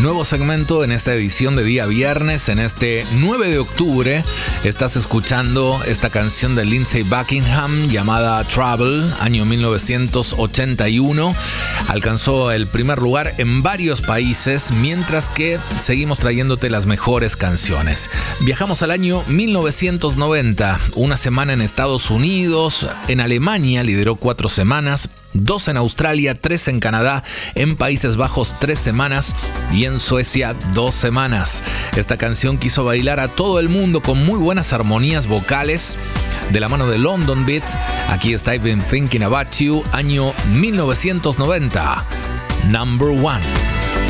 Nuevo segmento en esta edición de día viernes, en este 9 de octubre. Estás escuchando esta canción de Lindsey Buckingham llamada Trouble, año 1981. Alcanzó el primer lugar en varios países, mientras que seguimos trayéndote las mejores canciones. Viajamos al año 1990, una semana en Estados Unidos, en Alemania lideró 4 semanas, 2 en Australia, 3 en Canadá, en Países Bajos 3 semanas y en Suecia 2 semanas. Esta canción quiso bailar a todo el mundo con muy buenas armonías vocales de la mano de London Beat. Aquí está I've Been Thinking About You, año 1990. Number 1.